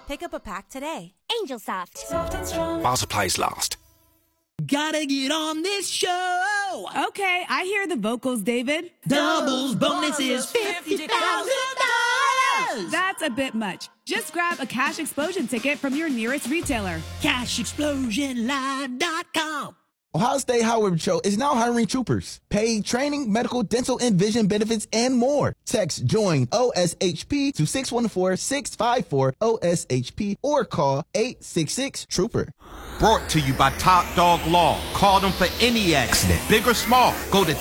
Pick up a pack today. Angel Soft. Soft and strong. While supplies last. Gotta get on this show. Okay, I hear the vocals, David. Doubles bonuses $50,000. That's a bit much. Just grab a Cash Explosion ticket from your nearest retailer. CashExplosionLive.com. Ohio State Howard Show is now hiring troopers. Paid training, medical, dental, and vision benefits, and more. Text JOIN OSHP to 614-654-OSHP or call 866-TROOPER. Brought to you by Top Dog Law. Call them for any accident, big or small. Go to